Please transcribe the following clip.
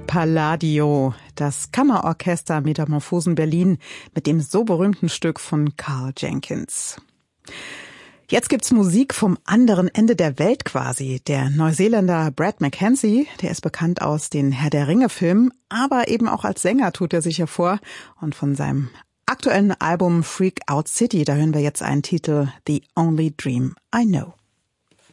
Palladio, das Kammerorchester Metamorphosen Berlin mit dem so berühmten Stück von Karl Jenkins. Jetzt gibt's Musik vom anderen Ende der Welt quasi. Der Neuseeländer Brad Mackenzie, der ist bekannt aus den Herr der Ringe-Filmen, aber eben auch als Sänger tut er sich hervor. Und von seinem aktuellen Album Freak Out City, da hören wir jetzt einen Titel, The Only Dream I Know.